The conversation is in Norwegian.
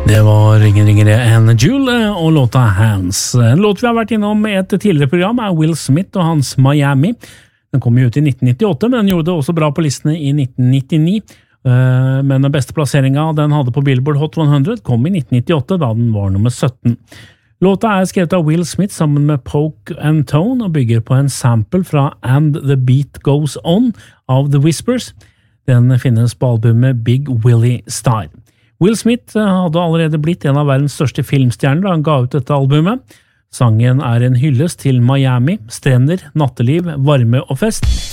Det var ingen ringere enn Jule og låta Hands. En låt vi har vært innom i et tidligere program er Will Smith og hans Miami. Den kom jo ut i 1998, men den gjorde det også bra på listene i 1999. Men den beste plasseringen den hadde på Billboard Hot 100 kom i 1998, da den var nummer 17. Låta er skrevet av Will Smith sammen med Poke and Tone og bygger på en sample fra And the Beat Goes On av The Whispers. Den finnes på albumet Big Willie Star. Will Smith hadde allerede blitt en av verdens største filmstjerner da han ga ut dette albumet. Sangen er en hyllest til Miami, strender, natteliv, varme og fest.